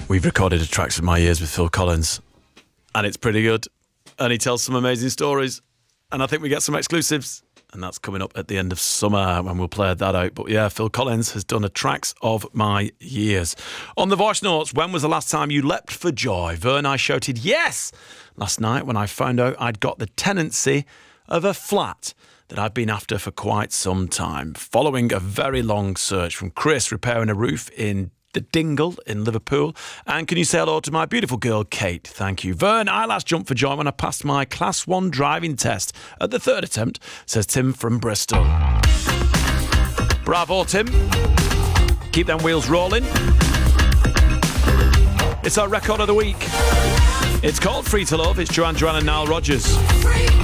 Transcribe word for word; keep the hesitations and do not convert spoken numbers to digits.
We've recorded a Tracks of My Years with Phil Collins, and it's pretty good. And he tells some amazing stories, and I think we get some exclusives, and that's coming up at the end of summer when we'll play that out. But yeah, Phil Collins has done a Tracks of My Years. On the voice notes, when was the last time you leapt for joy? Vern, I shouted yes last night when I found out I'd got the tenancy of a flat that I've been after for quite some time, following a very long search from Chris repairing a roof in the Dingle in Liverpool. And can you say hello to my beautiful girl, Kate? Thank you. Vern, I last jumped for joy when I passed my Class one driving test at the third attempt, says Tim from Bristol. Bravo, Tim. Keep them wheels rolling. It's our record of the week. It's called Free to Love. It's Joanne Duran and Nile Rodgers.